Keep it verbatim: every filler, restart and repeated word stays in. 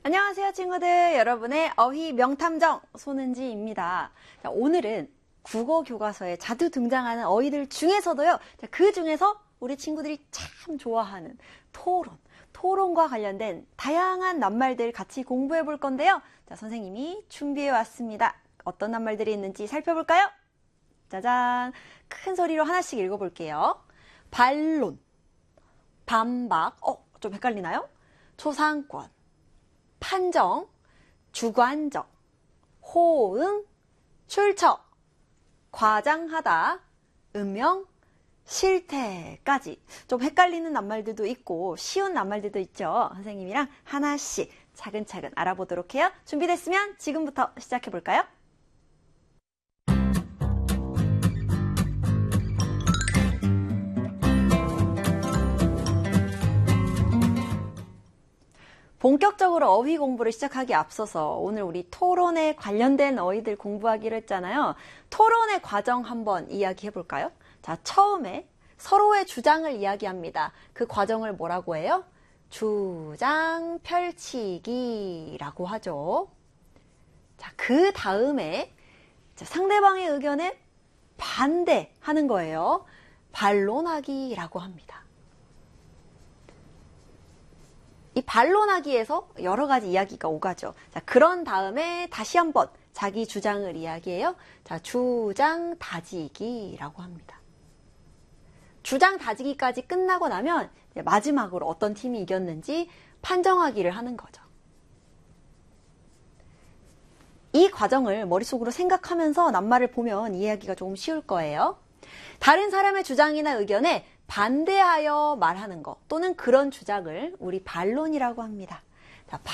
안녕하세요, 친구들. 여러분의 어휘 명탐정 손은지입니다. 자, 오늘은 국어 교과서에 자주 등장하는 어휘들 중에서도요. 자, 그 중에서 우리 친구들이 참 좋아하는 토론, 토론과 관련된 다양한 낱말들 같이 공부해 볼 건데요. 자, 선생님이 준비해 왔습니다. 어떤 낱말들이 있는지 살펴볼까요? 짜잔! 큰 소리로 하나씩 읽어볼게요. 반론, 반박, 어, 좀 헷갈리나요? 초상권, 판정, 주관적, 호응, 출처, 과장하다, 음영, 실태까지 좀 헷갈리는 낱말들도 있고 쉬운 낱말들도 있죠. 선생님이랑 하나씩 차근차근 알아보도록 해요. 준비됐으면 지금부터 시작해 볼까요? 본격적으로 어휘 공부를 시작하기 앞서서 오늘 우리 토론에 관련된 어휘들 공부하기로 했잖아요. 토론의 과정 한번 이야기해 볼까요? 자, 처음에 서로의 주장을 이야기합니다. 그 과정을 뭐라고 해요? 주장 펼치기라고 하죠. 자, 그 다음에 상대방의 의견에 반대하는 거예요. 반론하기라고 합니다. 이 반론하기에서 여러 가지 이야기가 오가죠. 자, 그런 다음에 다시 한번 자기 주장을 이야기해요. 자, 주장 다지기라고 합니다. 주장 다지기까지 끝나고 나면 마지막으로 어떤 팀이 이겼는지 판정하기를 하는 거죠. 이 과정을 머릿속으로 생각하면서 낱말을 보면 이해하기가 조금 쉬울 거예요. 다른 사람의 주장이나 의견에 반대하여 말하는 것 또는 그런 주장을 우리 반론이라고 합니다. 자,